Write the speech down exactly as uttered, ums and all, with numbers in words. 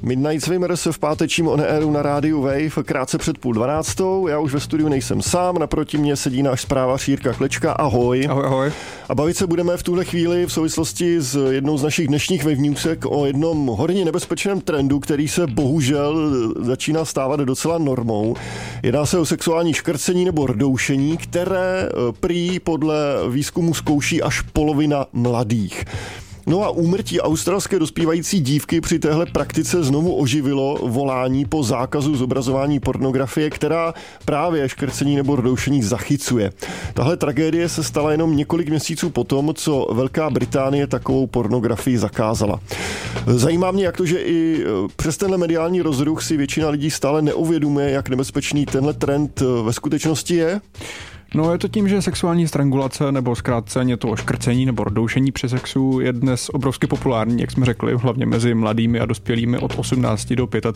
Midnight Swimmer se v pátečním on airu na rádiu Wave krátce před půl dvanáctou. Já už ve studiu nejsem sám, naproti mě sedí náš zprávař Jirka Klečka. Ahoj. Ahoj, ahoj. A bavit se budeme v tuhle chvíli v souvislosti s jednou z našich dnešních Wave Newsek o jednom hodně nebezpečném trendu, který se bohužel začíná stávat docela normou. Jedná se o sexuální škrcení nebo rdoušení, které prý podle výzkumu zkouší až polovina mladých. No a úmrtí australské dospívající dívky při téhle praktice znovu oživilo volání po zákazu zobrazování pornografie, která právě škrcení nebo rdoušení zachycuje. Tahle tragédie se stala jenom několik měsíců potom, co Velká Británie takovou pornografii zakázala. Zajímá mě, jak to, že i přes tenhle mediální rozruch si většina lidí stále neuvědomuje, jak nebezpečný tenhle trend ve skutečnosti je. No je to tím, že sexuální strangulace nebo zkráceně to škrcení nebo rdoušení při sexu je dnes obrovsky populární, jak jsme řekli, hlavně mezi mladými a dospělými od osmnácti do